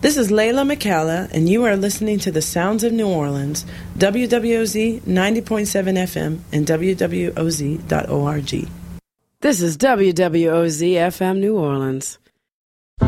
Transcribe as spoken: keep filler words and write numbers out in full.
This is Layla McCalla, and you are listening to the Sounds of New Orleans, W W O Z ninety point seven F M and W W O Z dot org. This is W W O Z F M New Orleans.